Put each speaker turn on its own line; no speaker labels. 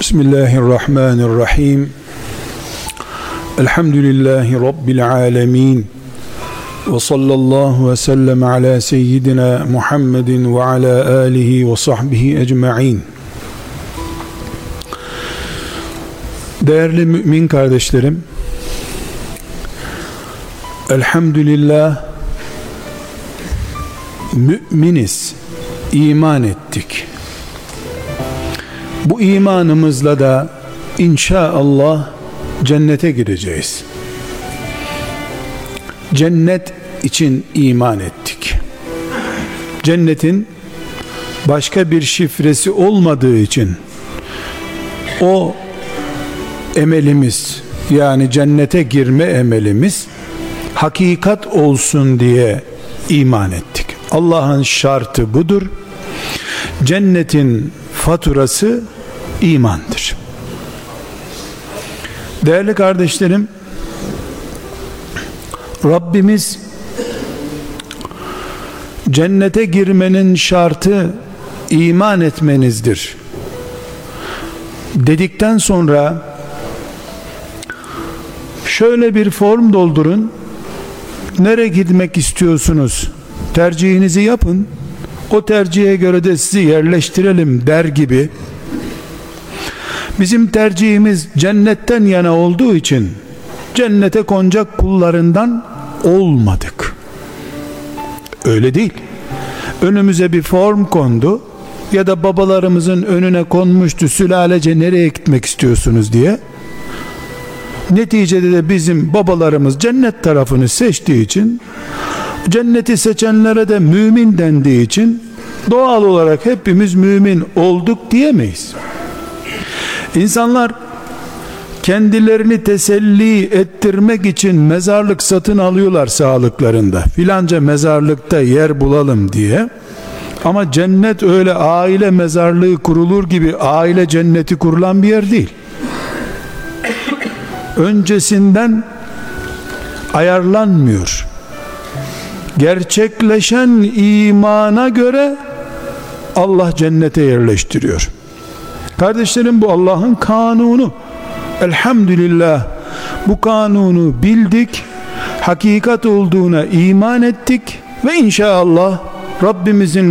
Bismillahirrahmanirrahim. Elhamdülillahi Rabbil alemin. Ve sallallahu ve sellem ala seyyidina Muhammedin ve ala alihi ve sahbihi ecma'in. Değerli mümin kardeşlerim, elhamdülillah müminiz, iman ettik. Bu imanımızla da inşallah cennete gireceğiz. Cennet için iman ettik. Cennetin başka bir şifresi olmadığı için o emelimiz, yani cennete girme emelimiz hakikat olsun diye iman ettik. Allah'ın şartı budur. Cennetin faturası imandır. Değerli kardeşlerim, Rabbimiz cennete girmenin şartı iman etmenizdir dedikten sonra şöyle bir form doldurun, nereye gitmek istiyorsunuz, tercihinizi yapın, o tercihe göre de sizi yerleştirelim der gibi, bizim tercihimiz cennetten yana olduğu için cennete konacak kullarından olmadık. Öyle değil. Önümüze bir form kondu ya da babalarımızın önüne konmuştu, sülalece nereye gitmek istiyorsunuz diye. Neticede de bizim babalarımız cennet tarafını seçtiği için, cenneti seçenlere de mümin dendiği için doğal olarak hepimiz mümin olduk diyemeyiz. İnsanlar kendilerini teselli ettirmek için mezarlık satın alıyorlar sağlıklarında. Filanca mezarlıkta yer bulalım diye. Ama cennet öyle aile mezarlığı kurulur gibi aile cenneti kurulan bir yer değil. Öncesinden ayarlanmıyor. Gerçekleşen imana göre Allah cennete yerleştiriyor. Kardeşlerim, bu Allah'ın kanunu. Elhamdülillah bu kanunu bildik, hakikat olduğuna iman ettik ve inşallah Rabbimizin